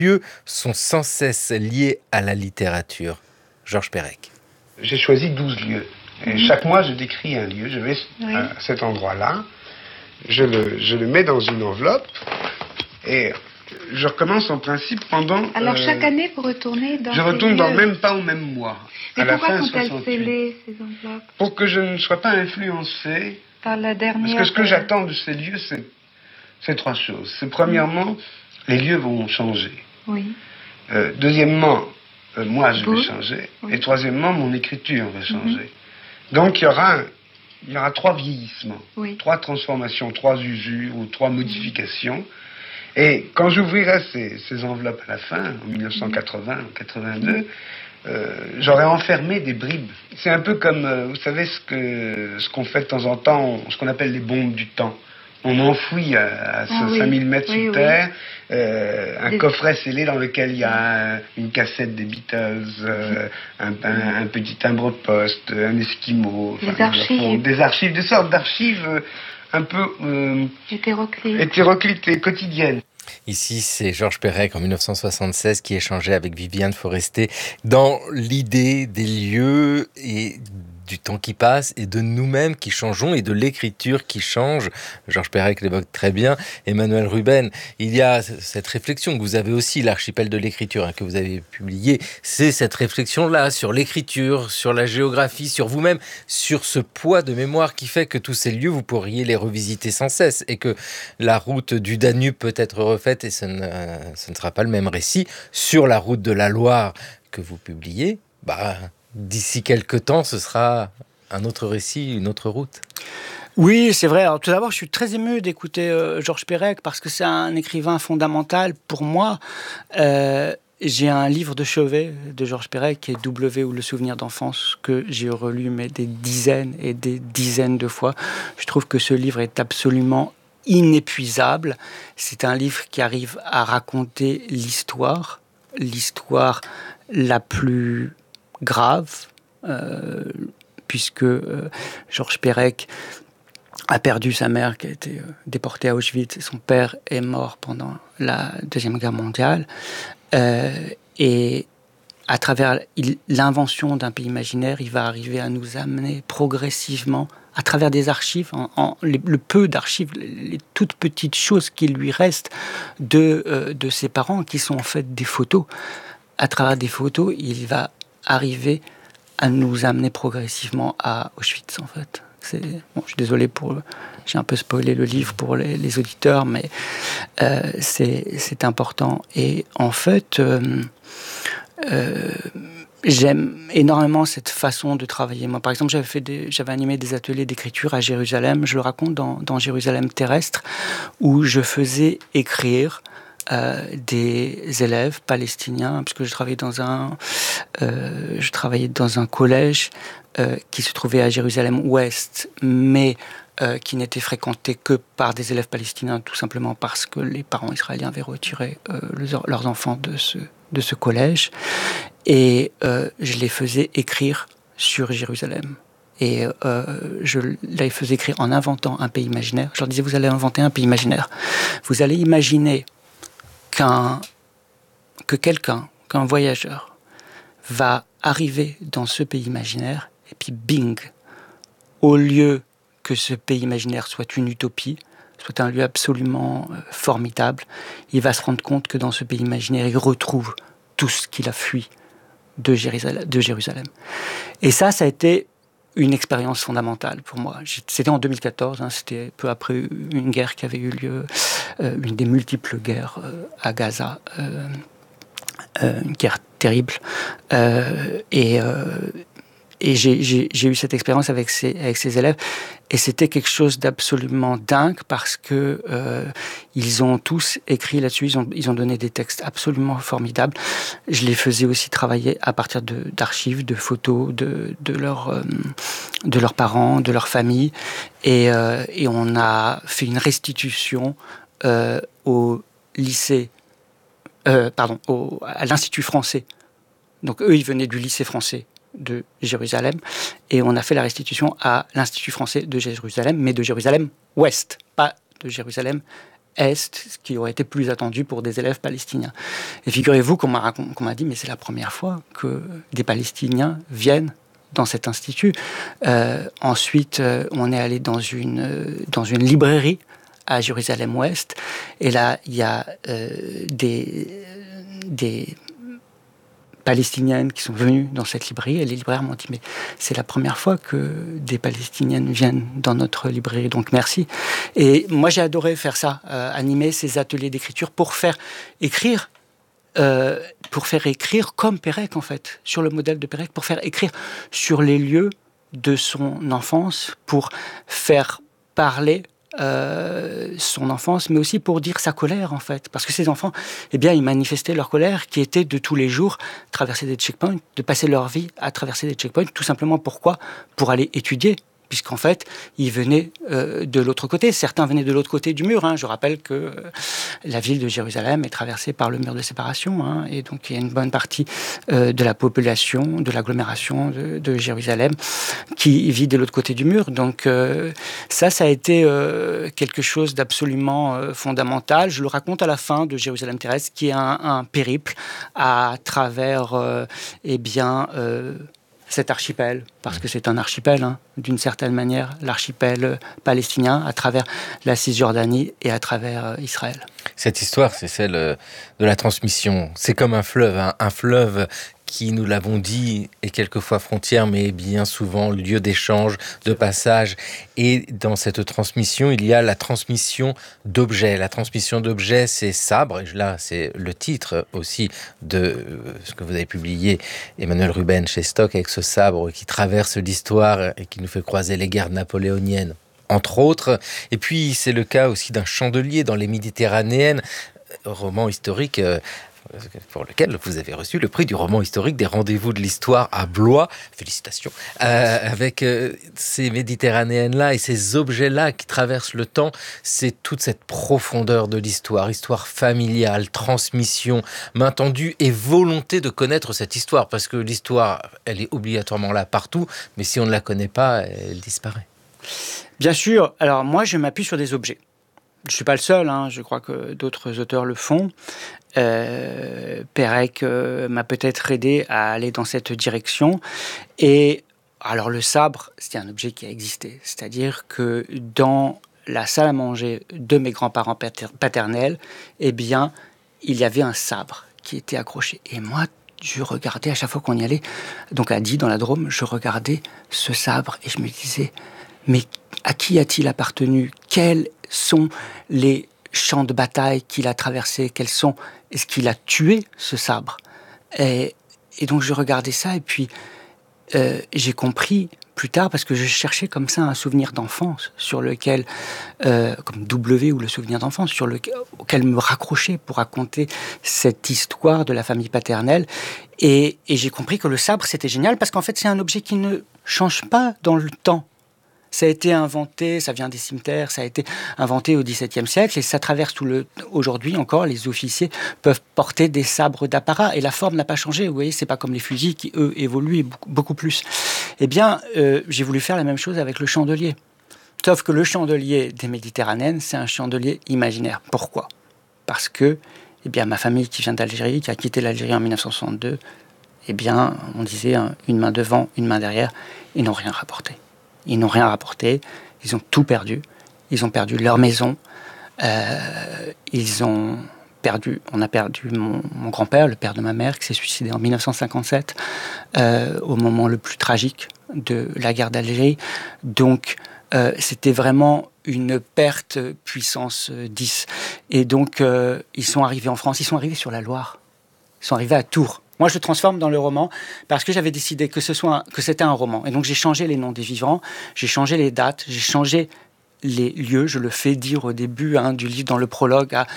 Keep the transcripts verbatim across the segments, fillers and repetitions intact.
lieux sont sans cesse liés à la littérature. Georges Perec. J'ai choisi douze lieux. Et mmh. chaque mois, je décris un lieu. Je vais oui. à cet endroit-là. Je le, je le mets dans une enveloppe. Et je recommence en principe pendant... Alors, euh, chaque année, vous retournez dans Je retourne dans même pas au même mois. Mais à pourquoi la fin sont-elles scellées, ces enveloppes? Pour que je ne sois pas influencé. Par la dernière... Parce que ce que j'attends de ces lieux, c'est, c'est trois choses. C'est premièrement, mmh. les lieux vont changer. Oui. Euh, deuxièmement, euh, moi, je vous? vais changer. Oui. Et troisièmement, mon écriture va changer. Mmh. Donc, il y aura... Un, Il y aura trois vieillissements, oui. trois transformations, trois usures ou trois modifications. Et quand j'ouvrirai ces, ces enveloppes à la fin, en dix-neuf cent quatre-vingts ou quatre-vingt-deux, euh, j'aurai enfermé des bribes. C'est un peu comme, euh, vous savez, ce, que, ce qu'on fait de temps en temps, ce qu'on appelle les bombes du temps. On enfouit à, à ah, oui. cinq mille mètres oui, sous oui. terre euh, un des... coffret scellé dans lequel il y a une cassette des Beatles, euh, un, un, un petit timbre-poste, un esquimau, des, enfin, archives. des archives, des sortes d'archives euh, un peu euh, hétéroclites. hétéroclites et quotidiennes. Ici, c'est Georges Perec en dix-neuf cent soixante-seize qui échangeait avec Viviane Forester dans l'idée des lieux et du temps qui passe et de nous-mêmes qui changeons et de l'écriture qui change. Georges Perec l'évoque très bien. Emmanuel Ruben, il y a cette réflexion que vous avez aussi, l'Archipel de l'écriture, hein, que vous avez publié. C'est cette réflexion-là sur l'écriture, sur la géographie, sur vous-même, sur ce poids de mémoire qui fait que tous ces lieux, vous pourriez les revisiter sans cesse et que la route du Danube peut être refaite et ce ne, ce ne sera pas le même récit. Sur la route de la Loire que vous publiez, bah... d'ici quelques temps, ce sera un autre récit, une autre route. Oui, c'est vrai. Alors, tout d'abord, je suis très ému d'écouter euh, Georges Perec parce que c'est un écrivain fondamental pour moi. Euh, j'ai un livre de chevet de Georges Perec qui est W ou le souvenir d'enfance que j'ai relu mais des dizaines et des dizaines de fois. Je trouve que ce livre est absolument inépuisable. C'est un livre qui arrive à raconter l'histoire, l'histoire la plus grave, euh, puisque euh, Georges Perec a perdu sa mère qui a été euh, déportée à Auschwitz et son père est mort pendant la Deuxième Guerre mondiale. Euh, et à travers il, l'invention d'un pays imaginaire, il va arriver à nous amener progressivement à travers des archives, en, en, les, le peu d'archives, les, les toutes petites choses qui lui restent de, euh, de ses parents, qui sont en fait des photos. À travers des photos, il va arriver à nous amener progressivement à Auschwitz, en fait. C'est, bon, je suis désolé pour... J'ai un peu spoilé le livre pour les, les auditeurs, mais euh, c'est, c'est important. Et en fait, euh, euh, j'aime énormément cette façon de travailler. Moi, par exemple, j'avais, fait des, j'avais animé des ateliers d'écriture à Jérusalem. Je le raconte dans, dans Jérusalem terrestre, où je faisais écrire Euh, des élèves palestiniens, puisque je travaillais dans un, euh, je travaillais dans un collège euh, qui se trouvait à Jérusalem-Ouest, mais euh, qui n'était fréquenté que par des élèves palestiniens, tout simplement parce que les parents israéliens avaient retiré euh, leurs, leurs enfants de ce, de ce collège. Et euh, je les faisais écrire sur Jérusalem. Et euh, je les faisais écrire en inventant un pays imaginaire. Je leur disais, vous allez inventer un pays imaginaire. Vous allez imaginer Qu'un, que quelqu'un, qu'un voyageur va arriver dans ce pays imaginaire et puis bing, au lieu que ce pays imaginaire soit une utopie, soit un lieu absolument euh, formidable, il va se rendre compte que dans ce pays imaginaire, il retrouve tout ce qu'il a fui de Jérusalem. De Jérusalem. Et ça, ça a été une expérience fondamentale pour moi. C'était en deux mille quatorze, hein, c'était peu après une guerre qui avait eu lieu, euh, une des multiples guerres euh, à Gaza, euh, euh, une guerre terrible. Euh, et euh, et j'ai, j'ai, j'ai eu cette expérience avec ces, avec ces élèves, et c'était quelque chose d'absolument dingue parce que euh, ils ont tous écrit là-dessus, ils ont, ils ont donné des textes absolument formidables. Je les faisais aussi travailler à partir de, d'archives, de photos de, de, leur, euh, de leurs parents, de leur famille, et, euh, et on a fait une restitution euh, au lycée, euh, pardon, au, à l'Institut français. Donc eux, ils venaient du lycée français de Jérusalem, et on a fait la restitution à l'Institut français de Jérusalem, mais de Jérusalem-Ouest, pas de Jérusalem-Est. Est, ce qui aurait été plus attendu pour des élèves palestiniens. Et figurez-vous qu'on m'a, qu'on m'a dit, mais c'est la première fois que des Palestiniens viennent dans cet institut. Euh, ensuite, euh, on est allé dans une, euh, dans une librairie à Jérusalem-Ouest, et là, il y a euh, des, des Palestiniennes qui sont venues dans cette librairie, et les libraires m'ont dit, mais c'est la première fois que des Palestiniennes viennent dans notre librairie, donc merci. Et moi, j'ai adoré faire ça, euh, animer ces ateliers d'écriture pour faire écrire, euh, pour faire écrire comme Pérec, en fait, sur le modèle de Pérec, pour faire écrire sur les lieux de son enfance, pour faire parler Euh, son enfance, mais aussi pour dire sa colère, en fait. Parce que ces enfants, eh bien, ils manifestaient leur colère qui était de tous les jours traverser des checkpoints, de passer leur vie à traverser des checkpoints, tout simplement pourquoi ? Pour aller étudier, puisqu'en fait, ils venaient euh, de l'autre côté. Certains venaient de l'autre côté du mur. Hein. Je rappelle que euh, la ville de Jérusalem est traversée par le mur de séparation. Hein, et donc, il y a une bonne partie euh, de la population, de l'agglomération de, de Jérusalem qui vit de l'autre côté du mur. Donc, euh, ça, ça a été euh, quelque chose d'absolument euh, fondamental. Je le raconte à la fin de Jérusalem terrestre, qui est un, un périple à travers, euh, eh bien... Euh, cet archipel, parce que c'est un archipel, hein, d'une certaine manière, l'archipel palestinien, à travers la Cisjordanie et à travers euh, Israël. Cette histoire, c'est celle de la transmission. C'est comme un fleuve, hein, un fleuve qui, nous l'avons dit, est quelquefois frontière, mais bien souvent lieu d'échange, de passage. Et dans cette transmission, il y a la transmission d'objets. La transmission d'objets, c'est sabre. Et là, c'est le titre aussi de ce que vous avez publié, Emmanuel Ruben, chez Stock, avec ce sabre qui traverse l'histoire et qui nous fait croiser les guerres napoléoniennes, entre autres. Et puis, c'est le cas aussi d'un chandelier dans les Méditerranéennes, roman historique euh, pour lequel vous avez reçu le prix du roman historique des Rendez-vous de l'Histoire à Blois. Félicitations. Euh, avec euh, ces Méditerranéennes-là et ces objets-là qui traversent le temps, c'est toute cette profondeur de l'histoire, histoire familiale, transmission, main tendue et volonté de connaître cette histoire. Parce que l'histoire, elle est obligatoirement là partout, mais si on ne la connaît pas, elle disparaît. Bien sûr. Alors moi, je m'appuie sur des objets. Je ne suis pas le seul, hein, je crois que d'autres auteurs le font. Euh, Pérec euh, m'a peut-être aidé à aller dans cette direction. Et alors le sabre, c'est un objet qui a existé. C'est-à-dire que dans la salle à manger de mes grands-parents pater- paternels, eh bien, il y avait un sabre qui était accroché. Et moi, je regardais à chaque fois qu'on y allait, donc à Die, dans la Drôme, je regardais ce sabre et je me disais, mais à qui a-t-il appartenu ? Quels sont les champs de bataille qu'il a traversés ? Quels sont... Est-ce qu'il a tué ce sabre ? et, et donc je regardais ça et puis euh, j'ai compris plus tard, parce que je cherchais comme ça un souvenir d'enfance sur lequel, euh, comme W ou le souvenir d'enfance, sur lequel, auquel me raccrocher pour raconter cette histoire de la famille paternelle. Et, et j'ai compris que le sabre, c'était génial parce qu'en fait, c'est un objet qui ne change pas dans le temps. Ça a été inventé, ça vient des cimetières, ça a été inventé au dix-septième siècle et ça traverse tout le... Aujourd'hui encore, les officiers peuvent porter des sabres d'apparat et la forme n'a pas changé. Vous voyez, c'est pas comme les fusils qui, eux, évoluent beaucoup, beaucoup plus. Eh bien, euh, j'ai voulu faire la même chose avec le chandelier. Sauf que le chandelier des Méditerranéennes, c'est un chandelier imaginaire. Pourquoi ? Parce que, eh bien, ma famille qui vient d'Algérie, qui a quitté l'Algérie en mille neuf cent soixante-deux, eh bien, on disait hein, une main devant, une main derrière, ils n'ont rien rapporté. Ils n'ont rien rapporté, ils ont tout perdu. Ils ont perdu leur maison, euh, ils ont perdu, on a perdu mon, mon grand-père, le père de ma mère, qui s'est suicidé en mille neuf cent cinquante-sept, euh, au moment le plus tragique de la guerre d'Algérie. Donc, euh, c'était vraiment une perte puissance dix. Et donc, euh, ils sont arrivés en France, ils sont arrivés sur la Loire, ils sont arrivés à Tours. Moi, je le transforme dans le roman parce que j'avais décidé que, ce soit un, que c'était un roman. Et donc, j'ai changé les noms des vivants, j'ai changé les dates, j'ai changé les lieux. Je le fais dire au début hein, du livre, dans le prologue, à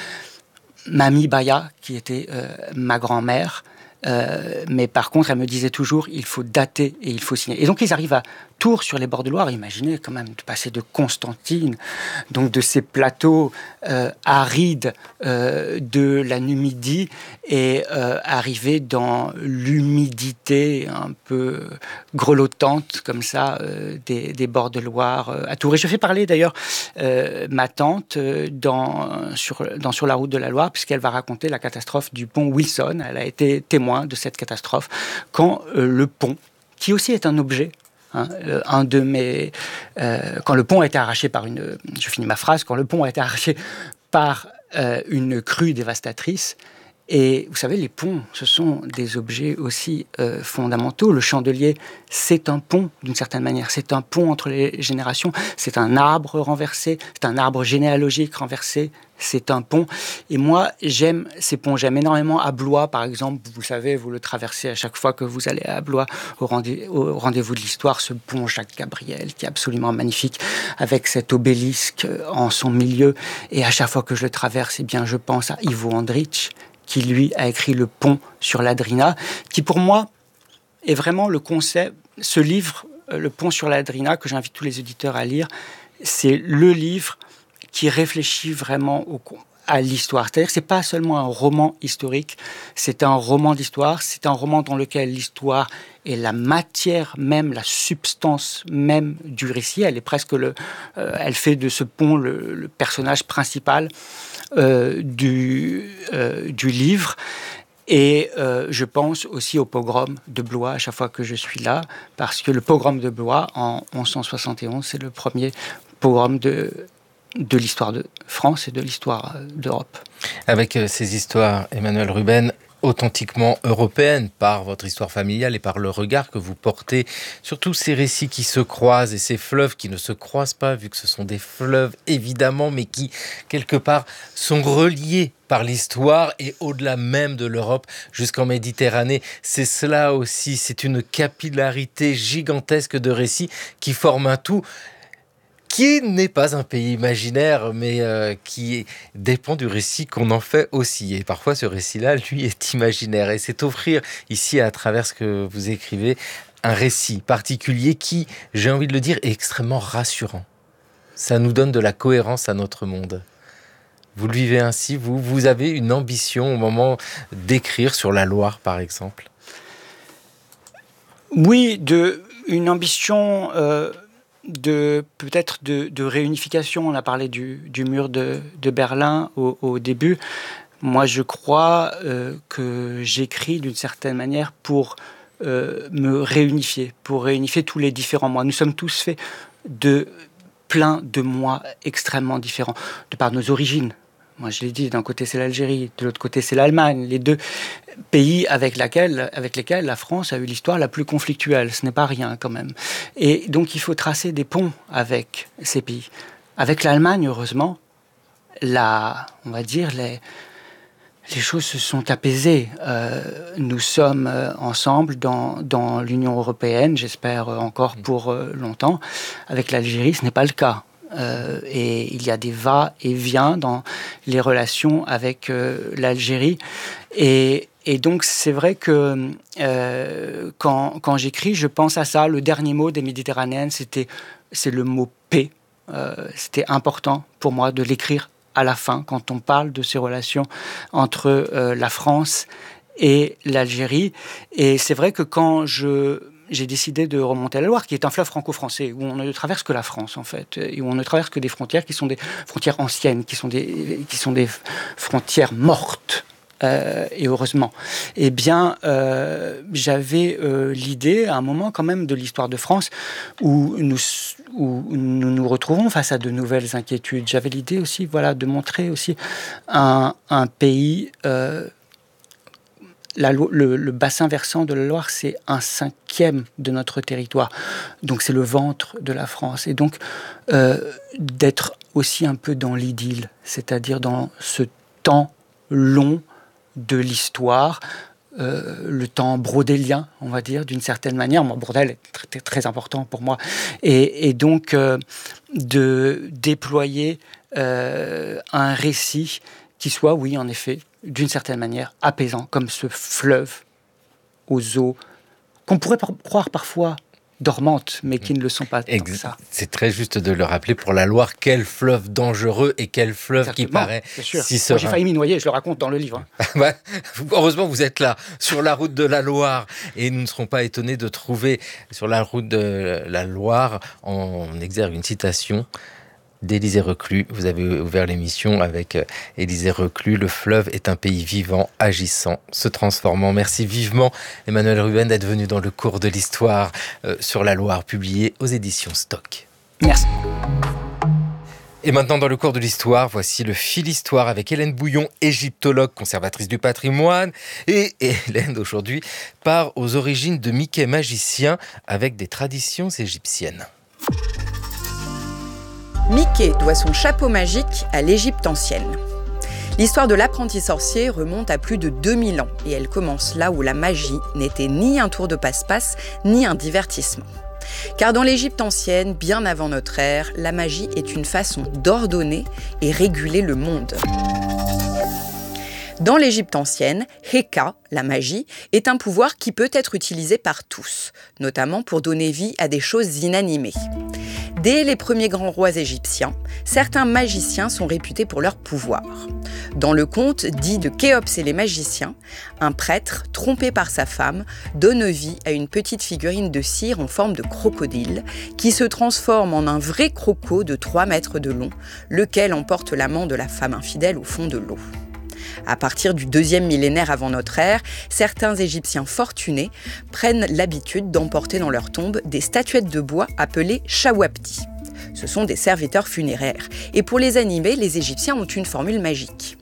Mamie Baya, qui était euh, ma grand-mère. Euh, mais par contre, elle me disait toujours, il faut dater et il faut signer. Et donc, ils arrivent à Tours, sur les bords de Loire. Imaginez quand même de passer de Constantine, donc de ces plateaux euh, arides euh, de la Numidie, et euh, arriver dans l'humidité un peu grelottante, comme ça, euh, des, des bords de Loire euh, à Tours. Et je fais parler d'ailleurs euh, ma tante euh, dans, sur, dans Sur la route de la Loire, puisqu'elle va raconter la catastrophe du pont Wilson. Elle a été témoin de cette catastrophe quand euh, le pont, qui aussi est un objet, hein, euh, un de mes, euh, quand le pont a été arraché par une, je finis ma phrase, quand le pont a été arraché par euh, une crue dévastatrice. Et vous savez, les ponts, ce sont des objets aussi euh, fondamentaux. Le chandelier, c'est un pont, d'une certaine manière. C'est un pont entre les générations. C'est un arbre renversé. C'est un arbre généalogique renversé. C'est un pont. Et moi, j'aime ces ponts. J'aime énormément à Blois, par exemple. Vous savez, vous le traversez à chaque fois que vous allez à Blois, au, rendez- au rendez-vous de l'histoire, ce pont Jacques-Gabriel, qui est absolument magnifique, avec cet obélisque en son milieu. Et à chaque fois que je le traverse, eh bien, je pense à Ivo Andrić, qui, lui, a écrit Le pont sur l'Adrina, qui, pour moi, est vraiment le concept. Ce livre, Le pont sur l'Adrina, que j'invite tous les auditeurs à lire, c'est le livre qui réfléchit vraiment au, à l'histoire. C'est-à-dire que ce n'est pas seulement un roman historique, c'est un roman d'histoire, c'est un roman dans lequel l'histoire est la matière même, la substance même du récit. Elle est presque le... Euh, elle fait de ce pont le, le personnage principal Euh, du, euh, du livre. Et euh, je pense aussi au pogrom de Blois à chaque fois que je suis là, parce que le pogrom de Blois en onze cent soixante et onze, c'est le premier pogrom de, de l'histoire de France et de l'histoire d'Europe. Avec euh, ces histoires, Emmanuel Ruben, authentiquement européenne par votre histoire familiale et par le regard que vous portez sur tous ces récits qui se croisent et ces fleuves qui ne se croisent pas, vu que ce sont des fleuves évidemment, mais qui quelque part sont reliés par l'histoire et au-delà même de l'Europe jusqu'en Méditerranée. C'est cela aussi, c'est une capillarité gigantesque de récits qui forment un tout qui n'est pas un pays imaginaire, mais euh, qui dépend du récit qu'on en fait aussi. Et parfois, ce récit-là, lui, est imaginaire. Et c'est offrir, ici, à travers ce que vous écrivez, un récit particulier qui, j'ai envie de le dire, est extrêmement rassurant. Ça nous donne de la cohérence à notre monde. Vous le vivez ainsi, vous, vous avez une ambition au moment d'écrire sur la Loire, par exemple? Oui, de, une ambition... Euh... de peut-être de, de réunification. On a parlé du, du mur de, de Berlin au, au début. Moi, je crois euh, que j'écris d'une certaine manière pour euh, me réunifier, pour réunifier tous les différents moi. Nous sommes tous faits de plein de moi extrêmement différents, de par nos origines. Moi, je l'ai dit, d'un côté, c'est l'Algérie, de l'autre côté, c'est l'Allemagne. Les deux pays avec, laquelle, avec lesquels la France a eu l'histoire la plus conflictuelle. Ce n'est pas rien, quand même. Et donc, il faut tracer des ponts avec ces pays. Avec l'Allemagne, heureusement, la, on va dire, les, les choses se sont apaisées. Euh, nous sommes euh, ensemble dans, dans l'Union européenne, j'espère encore pour euh, longtemps. Avec l'Algérie, ce n'est pas le cas. Euh, et il y a des va-et-vient dans les relations avec euh, l'Algérie. Et, et donc, c'est vrai que euh, quand, quand j'écris, je pense à ça. Le dernier mot des Méditerranéennes, c'était, c'est le mot paix. Euh, c'était important pour moi de l'écrire à la fin, quand on parle de ces relations entre euh, la France et l'Algérie. Et c'est vrai que quand je... j'ai décidé de remonter la Loire, qui est un fleuve franco-français, où on ne traverse que la France, en fait, et où on ne traverse que des frontières qui sont des frontières anciennes, qui sont des, qui sont des frontières mortes, euh, et heureusement. Eh bien, euh, j'avais euh, l'idée, à un moment quand même de l'histoire de France, où nous, où nous nous retrouvons face à de nouvelles inquiétudes. J'avais l'idée aussi, voilà, de montrer aussi un, un pays... Euh, La, le, le bassin versant de la Loire, c'est un cinquième de notre territoire. Donc, c'est le ventre de la France. Et donc, euh, d'être aussi un peu dans l'idylle, c'est-à-dire dans ce temps long de l'histoire, euh, le temps brodélien, on va dire, d'une certaine manière. Moi, Brodel est très, très important pour moi. Et, et donc, euh, de déployer euh, un récit qui soit, oui, en effet, d'une certaine manière, apaisant, comme ce fleuve aux eaux, qu'on pourrait par- croire parfois dormantes, mais qui ne le sont pas tant que ça. C'est très juste de le rappeler pour la Loire, quel fleuve dangereux et quel fleuve Exactement, qui paraît si serein. Moi, j'ai failli m'y noyer, je le raconte dans le livre. bah, heureusement, vous êtes là, sur la route de la Loire, et nous ne serons pas étonnés de trouver sur la route de la Loire, en exergue une citation d'Élisée Reclus. Vous avez ouvert l'émission avec Élisée Reclus. Le fleuve est un pays vivant, agissant, se transformant. Merci vivement, Emmanuel Ruben, d'être venu dans le cours de l'histoire euh, sur la Loire, publié aux éditions Stock. Merci. Et maintenant, dans le cours de l'histoire, voici le fil histoire avec Hélène Bouillon, égyptologue, conservatrice du patrimoine. Et Hélène, aujourd'hui, part aux origines de Mickey magicien avec des traditions égyptiennes. Mickey doit son chapeau magique à l'Égypte ancienne. L'histoire de l'apprenti sorcier remonte à plus de deux mille ans et elle commence là où la magie n'était ni un tour de passe-passe, ni un divertissement. Car dans l'Égypte ancienne, bien avant notre ère, la magie est une façon d'ordonner et réguler le monde. Dans l'Égypte ancienne, Heka, la magie, est un pouvoir qui peut être utilisé par tous, notamment pour donner vie à des choses inanimées. Dès les premiers grands rois égyptiens, certains magiciens sont réputés pour leur pouvoir. Dans le conte dit de Khéops et les magiciens, un prêtre, trompé par sa femme, donne vie à une petite figurine de cire en forme de crocodile qui se transforme en un vrai croco de trois mètres de long, lequel emporte l'amant de la femme infidèle au fond de l'eau. À partir du deuxième millénaire avant notre ère, certains Égyptiens fortunés prennent l'habitude d'emporter dans leur tombe des statuettes de bois appelées shawapti. Ce sont des serviteurs funéraires. Et pour les animer, les Égyptiens ont une formule magique.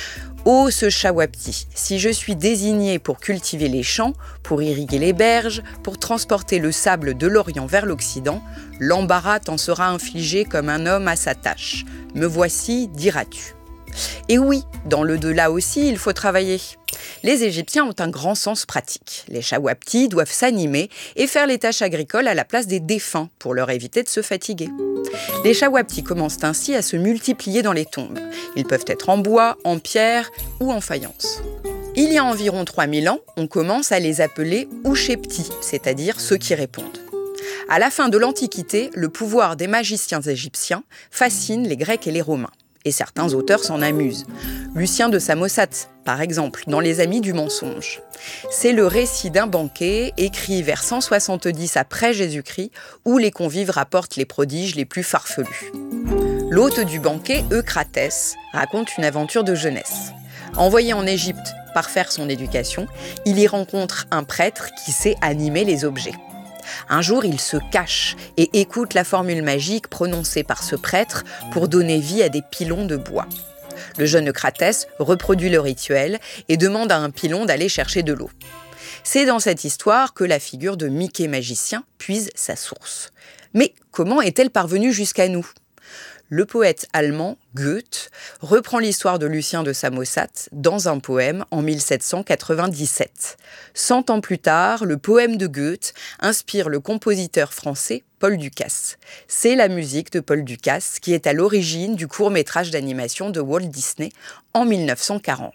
Ô ce shawapti, si je suis désigné pour cultiver les champs, pour irriguer les berges, pour transporter le sable de l'Orient vers l'Occident, l'embarras t'en sera infligé comme un homme à sa tâche. Me voici, diras-tu. Et oui, dans le delà aussi, il faut travailler. Les Égyptiens ont un grand sens pratique. Les shawapti doivent s'animer et faire les tâches agricoles à la place des défunts pour leur éviter de se fatiguer. Les shawapti commencent ainsi à se multiplier dans les tombes. Ils peuvent être en bois, en pierre ou en faïence. Il y a environ trois mille ans, on commence à les appeler Ushepti, c'est-à-dire ceux qui répondent. À la fin de l'Antiquité, le pouvoir des magiciens égyptiens fascine les Grecs et les Romains. Et certains auteurs s'en amusent. Lucien de Samosate, par exemple, dans Les Amis du mensonge. C'est le récit d'un banquet écrit vers cent soixante-dix après Jésus-Christ, où les convives rapportent les prodiges les plus farfelus. L'hôte du banquet, Eucratès, raconte une aventure de jeunesse. Envoyé en Égypte parfaire son éducation, il y rencontre un prêtre qui sait animer les objets. Un jour, il se cache et écoute la formule magique prononcée par ce prêtre pour donner vie à des pilons de bois. Le jeune Eucratès reproduit le rituel et demande à un pilon d'aller chercher de l'eau. C'est dans cette histoire que la figure de Mickey magicien puise sa source. Mais comment est-elle parvenue jusqu'à nous ? Le poète allemand Goethe reprend l'histoire de Lucien de Samosate dans un poème en mille sept cent quatre-vingt-dix-sept. Cent ans plus tard, le poème de Goethe inspire le compositeur français Paul Dukas. C'est la musique de Paul Dukas qui est à l'origine du court-métrage d'animation de Walt Disney en mille neuf cent quarante.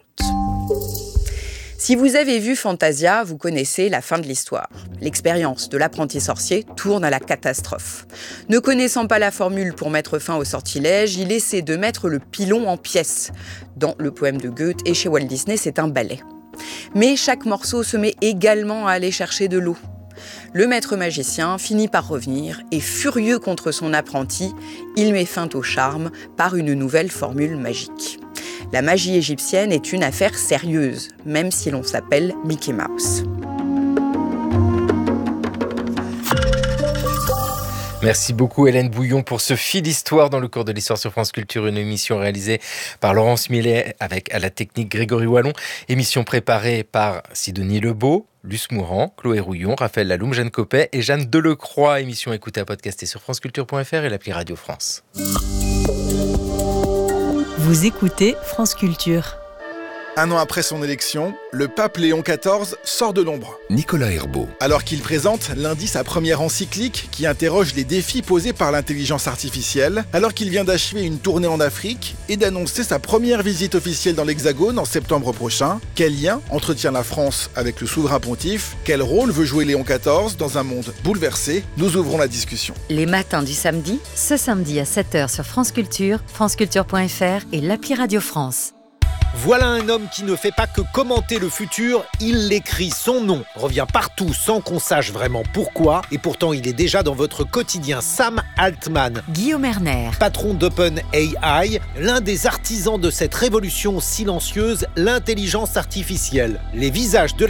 Si vous avez vu Fantasia, vous connaissez la fin de l'histoire. L'expérience de l'apprenti sorcier tourne à la catastrophe. Ne connaissant pas la formule pour mettre fin au sortilège, il essaie de mettre le pilon en pièces. Dans le poème de Goethe et chez Walt Disney, c'est un balai. Mais chaque morceau se met également à aller chercher de l'eau. Le maître magicien finit par revenir et, furieux contre son apprenti, il met fin au charme par une nouvelle formule magique. La magie égyptienne est une affaire sérieuse, même si l'on s'appelle Mickey Mouse. Merci beaucoup Hélène Bouillon pour ce fil d'histoire dans le cours de l'histoire sur France Culture, une émission réalisée par Laurence Millet avec à la technique Grégory Wallon, émission préparée par Sidonie Lebeau, Luce Mourant, Chloé Rouillon, Raphaël Laloum, Jeanne Copet et Jeanne Delecroix. Émission écoutée à podcaster sur franceculture point f r et l'appli Radio France. Vous écoutez France Culture. Un an après son élection, le pape Léon quatorze sort de l'ombre. Nicolas Herbeau. Alors qu'il présente lundi sa première encyclique qui interroge les défis posés par l'intelligence artificielle, alors qu'il vient d'achever une tournée en Afrique et d'annoncer sa première visite officielle dans l'Hexagone en septembre prochain, quel lien entretient la France avec le souverain pontife? Quel rôle veut jouer Léon quatorze dans un monde bouleversé? Nous ouvrons la discussion. Les matins du samedi, ce samedi à sept heures sur France Culture, franceculture point f r et l'appli Radio France. Voilà un homme qui ne fait pas que commenter le futur, il l'écrit. Son nom revient partout sans qu'on sache vraiment pourquoi, et pourtant il est déjà dans votre quotidien. Sam Altman. Guillaume Erner. Patron d'OpenAI, l'un des artisans de cette révolution silencieuse, l'intelligence artificielle. Les visages de la